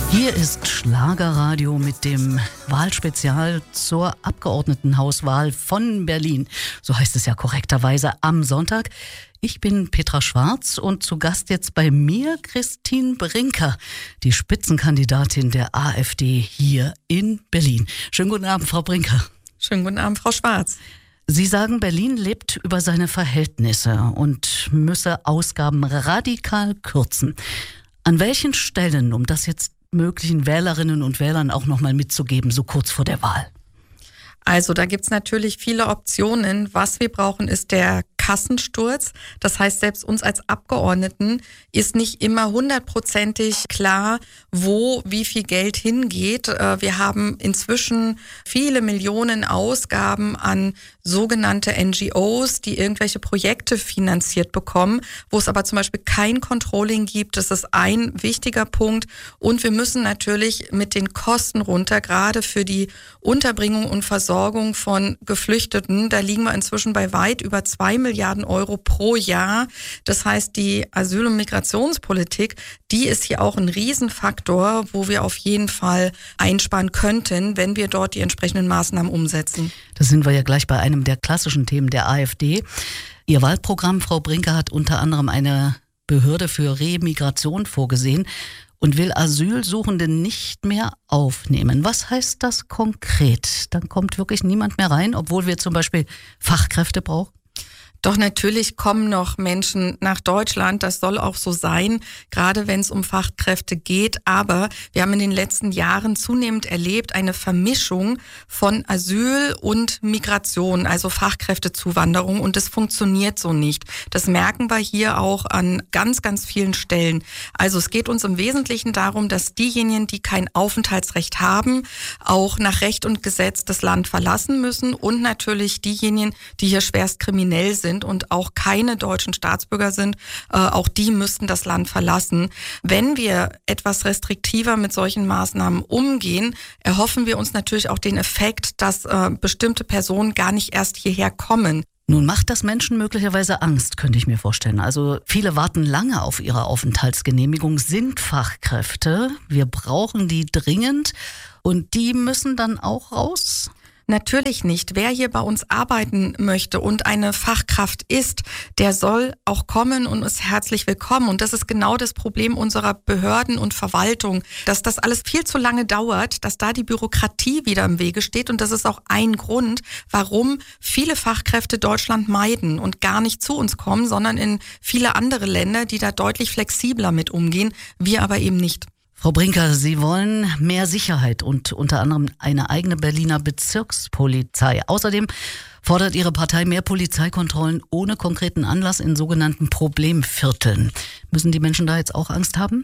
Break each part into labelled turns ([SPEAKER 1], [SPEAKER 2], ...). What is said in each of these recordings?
[SPEAKER 1] Hier ist Schlagerradio mit dem Wahlspezial zur Abgeordnetenhauswahl von Berlin. So heißt es ja korrekterweise am Sonntag. Ich bin Petra Schwarz und zu Gast jetzt bei mir Christine Brinker, die Spitzenkandidatin der AfD hier in Berlin. Schönen guten Abend, Frau Brinker.
[SPEAKER 2] Schönen guten Abend, Frau Schwarz.
[SPEAKER 1] Sie sagen, Berlin lebt über seine Verhältnisse und müsse Ausgaben radikal kürzen. An welchen Stellen, um das jetzt möglichen Wählerinnen und Wählern auch nochmal mitzugeben, so kurz vor der Wahl?
[SPEAKER 2] Also da gibt's natürlich viele Optionen. Was wir brauchen, ist der Kassensturz. Das heißt, selbst uns als Abgeordneten ist nicht immer 100%ig klar, wo wie viel Geld hingeht. Wir haben inzwischen viele Millionen Ausgaben an sogenannte NGOs, die irgendwelche Projekte finanziert bekommen, wo es aber zum Beispiel kein Controlling gibt. Das ist ein wichtiger Punkt. Und wir müssen natürlich mit den Kosten runter, gerade für die Unterbringung und Versorgung von Geflüchteten. Da liegen wir inzwischen bei weit über 2 Milliarden Euro pro Jahr. Das heißt, die Asyl- und Migrationspolitik, die ist hier auch ein Riesenfaktor, wo wir auf jeden Fall einsparen könnten, wenn wir dort die entsprechenden Maßnahmen umsetzen.
[SPEAKER 1] Da sind wir ja gleich bei einem der klassischen Themen der AfD. Ihr Wahlprogramm, Frau Brinker, hat unter anderem eine Behörde für Remigration vorgesehen und will Asylsuchende nicht mehr aufnehmen. Was heißt das konkret? Dann kommt wirklich niemand mehr rein, obwohl wir zum Beispiel Fachkräfte brauchen?
[SPEAKER 2] Doch natürlich kommen noch Menschen nach Deutschland, das soll auch so sein, gerade wenn es um Fachkräfte geht. Aber wir haben in den letzten Jahren zunehmend erlebt, eine Vermischung von Asyl und Migration, also Fachkräftezuwanderung. Und das funktioniert so nicht. Das merken wir hier auch an ganz, ganz vielen Stellen. Also es geht uns im Wesentlichen darum, dass diejenigen, die kein Aufenthaltsrecht haben, auch nach Recht und Gesetz das Land verlassen müssen. Und natürlich diejenigen, die hier schwerst kriminell sind und auch keine deutschen Staatsbürger sind, auch die müssten das Land verlassen. Wenn wir etwas restriktiver mit solchen Maßnahmen umgehen, erhoffen wir uns natürlich auch den Effekt, dass bestimmte Personen gar nicht erst hierher kommen.
[SPEAKER 1] Nun macht das Menschen möglicherweise Angst, könnte ich mir vorstellen. Also viele warten lange auf ihre Aufenthaltsgenehmigung, sind Fachkräfte. Wir brauchen die dringend und die müssen dann auch raus.
[SPEAKER 2] Natürlich nicht. Wer hier bei uns arbeiten möchte und eine Fachkraft ist, der soll auch kommen und ist herzlich willkommen. Und das ist genau das Problem unserer Behörden und Verwaltung, dass das alles viel zu lange dauert, dass da die Bürokratie wieder im Wege steht. Und das ist auch ein Grund, warum viele Fachkräfte Deutschland meiden und gar nicht zu uns kommen, sondern in viele andere Länder, die da deutlich flexibler mit umgehen. Wir aber eben nicht.
[SPEAKER 1] Frau Brinker, Sie wollen mehr Sicherheit und unter anderem eine eigene Berliner Bezirkspolizei. Außerdem fordert Ihre Partei mehr Polizeikontrollen ohne konkreten Anlass in sogenannten Problemvierteln. Müssen die Menschen da jetzt auch Angst haben?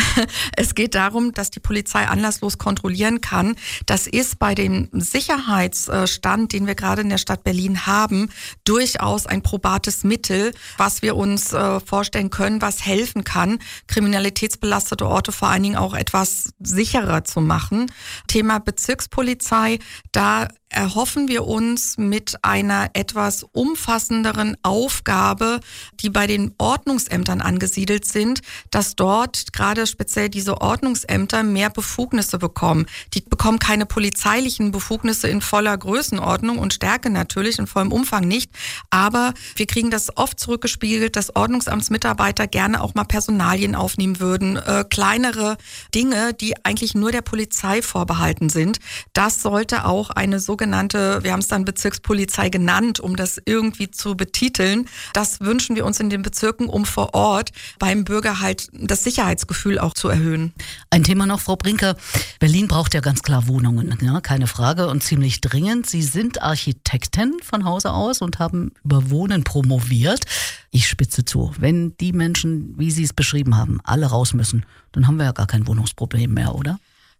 [SPEAKER 2] Es geht darum, dass die Polizei anlasslos kontrollieren kann. Das ist bei dem Sicherheitsstand, den wir gerade in der Stadt Berlin haben, durchaus ein probates Mittel, was wir uns vorstellen können, was helfen kann, kriminalitätsbelastete Orte vor allen Dingen auch etwas sicherer zu machen. Thema Bezirkspolizei, da erhoffen wir uns mit einer etwas umfassenderen Aufgabe, die bei den Ordnungsämtern angesiedelt sind, dass dort gerade speziell diese Ordnungsämter mehr Befugnisse bekommen. Die bekommen keine polizeilichen Befugnisse in voller Größenordnung und Stärke natürlich, in vollem Umfang nicht. Aber wir kriegen das oft zurückgespiegelt, dass Ordnungsamtsmitarbeiter gerne auch mal Personalien aufnehmen würden. Kleinere Dinge, die eigentlich nur der Polizei vorbehalten sind. Das sollte auch eine sogenannte, wir haben es dann Bezirkspolizei genannt, um das irgendwie zu betiteln. Das wünschen wir uns in den Bezirken, um vor Ort beim Bürger halt das Sicherheitsgefühl auch zu erhöhen.
[SPEAKER 1] Ein Thema noch, Frau Brinker. Berlin braucht ja ganz klar Wohnungen, ja, keine Frage, und ziemlich dringend. Sie sind Architektin von Hause aus und haben über Wohnen promoviert. Ich spitze zu, wenn die Menschen, wie Sie es beschrieben haben, alle raus müssen, dann haben wir ja gar kein Wohnungsproblem mehr, oder?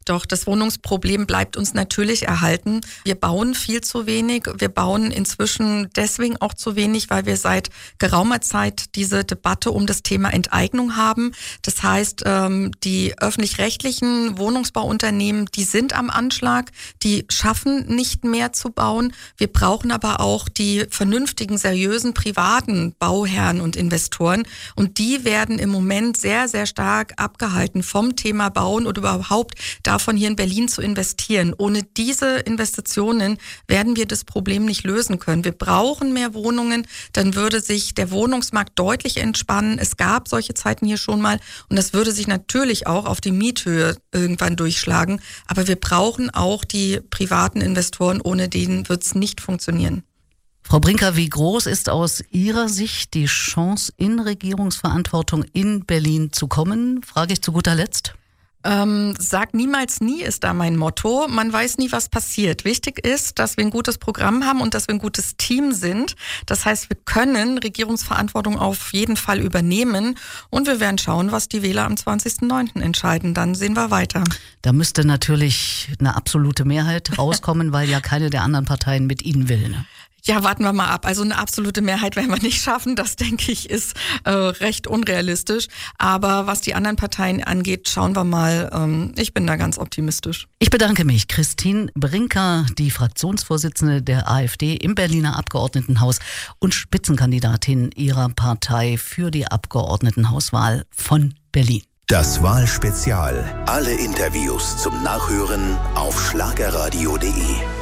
[SPEAKER 2] Doch, das Wohnungsproblem bleibt uns natürlich erhalten. Wir bauen viel zu wenig. Wir bauen inzwischen deswegen auch zu wenig, weil wir seit geraumer Zeit diese Debatte um das Thema Enteignung haben. Das heißt, die öffentlich-rechtlichen Wohnungsbauunternehmen, die sind am Anschlag, die schaffen nicht mehr zu bauen. Wir brauchen aber auch die vernünftigen, seriösen privaten Bauherren und Investoren. Und die werden im Moment sehr, sehr stark abgehalten vom Thema Bauen oder überhaupt davon, hier in Berlin zu investieren. Ohne diese Investitionen werden wir das Problem nicht lösen können. Wir brauchen mehr Wohnungen, dann würde sich der Wohnungsmarkt deutlich entspannen. Es gab solche Zeiten hier schon mal und das würde sich natürlich auch auf die Miethöhe irgendwann durchschlagen. Aber wir brauchen auch die privaten Investoren, ohne denen wird es nicht funktionieren.
[SPEAKER 1] Frau Brinker, wie groß ist aus Ihrer Sicht die Chance, in Regierungsverantwortung in Berlin zu kommen? Frage ich zu guter Letzt.
[SPEAKER 2] Sag niemals nie ist da mein Motto. Man weiß nie, was passiert. Wichtig ist, dass wir ein gutes Programm haben und dass wir ein gutes Team sind. Das heißt, wir können Regierungsverantwortung auf jeden Fall übernehmen und wir werden schauen, was die Wähler am 20.09. entscheiden. Dann sehen wir weiter.
[SPEAKER 1] Da müsste natürlich eine absolute Mehrheit rauskommen, weil ja keine der anderen Parteien mit Ihnen will, ne?
[SPEAKER 2] Ja, warten wir mal ab. Also eine absolute Mehrheit werden wir nicht schaffen. Das, denke ich, ist recht unrealistisch. Aber was die anderen Parteien angeht, schauen wir mal. Ich bin da ganz optimistisch.
[SPEAKER 1] Ich bedanke mich. Christine Brinker, die Fraktionsvorsitzende der AfD im Berliner Abgeordnetenhaus und Spitzenkandidatin ihrer Partei für die Abgeordnetenhauswahl von Berlin.
[SPEAKER 3] Das Wahlspezial. Alle Interviews zum Nachhören auf schlagerradio.de.